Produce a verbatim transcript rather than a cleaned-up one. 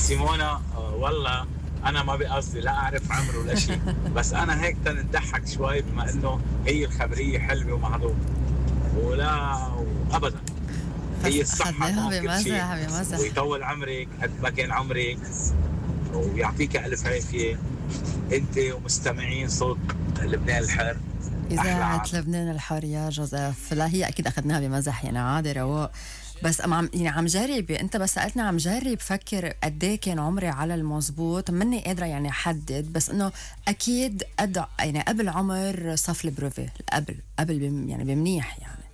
سيمونا آه، والله انا ما بقصدي لا اعرف عمره ولا شيء، بس انا هيك تنضحك شوي بما انه هي الخبريه حلوه ومعروف ولا ابدا. بس هي الصحه اخذناها كمان كل شيء، بمزح بمزح. ويطول عمرك قد ما كان عمرك، ويعطيك الف عافيه انت ومستمعين صوت لبنان الحر. احلى إذاعة عالم. لبنان الحر يا جوزيف. لا هي أكيد أخذناها بمزح يعني عادي رواق. بس أم عم يعني عم جرب، أنت بس سألتني عم جرب فكر قد إيه كان عمري على المزبوط، مني قادرة يعني أحدد، بس إنه أكيد قد يعني قبل عمر صف البروفي، قبل قبل بم يعني بمنيح يعني.